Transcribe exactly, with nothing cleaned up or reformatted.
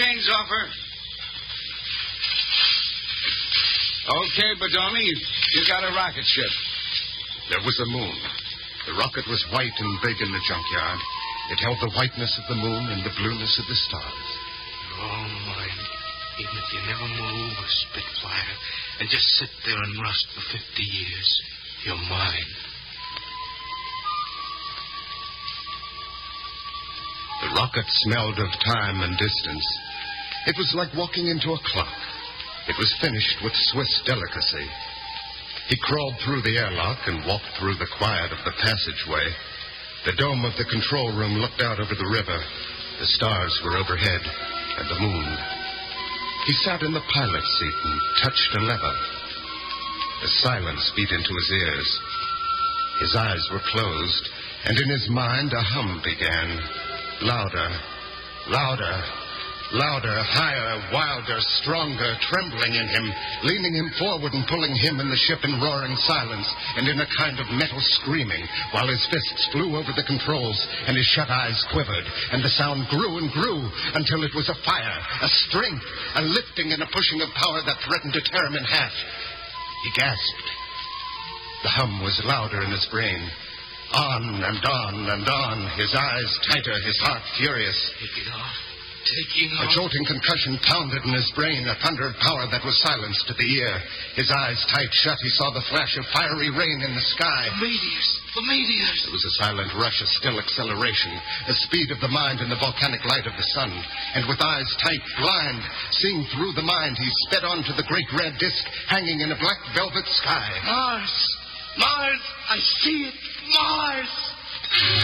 chains off her. Okay, Bodoni, you got a rocket ship. There was a moon. The rocket was white and big in the junkyard. It held the whiteness of the moon and the blueness of the stars. You're all mine, even if you never move a Spitfire and just sit there and rust for fifty years. You're mine. The rocket smelled of time and distance. It was like walking into a clock. It was finished with Swiss delicacy. He crawled through the airlock and walked through the quiet of the passageway. The dome of the control room looked out over the river. The stars were overhead, and the moon. He sat in the pilot's seat and touched a lever. The silence beat into his ears. His eyes were closed, and in his mind a hum began. Louder, louder, louder, higher, wilder, stronger, trembling in him, leaning him forward and pulling him and the ship in roaring silence and in a kind of metal screaming, while his fists flew over the controls and his shut eyes quivered, and the sound grew and grew until it was a fire, a strength, a lifting and a pushing of power that threatened to tear him in half. He gasped. The hum was louder in his brain. On and on and on, his eyes tighter, his heart furious. Take it off. Take it off. A jolting concussion pounded in his brain, a thunder of power that was silenced to the ear. His eyes tight shut, he saw the flash of fiery rain in the sky. The meteors! The meteors! It was a silent rush, a still acceleration, the speed of the mind in the volcanic light of the sun. And with eyes tight, blind, seeing through the mind, he sped on to the great red disk hanging in a black velvet sky. Mars! Mars! I see it! Mars!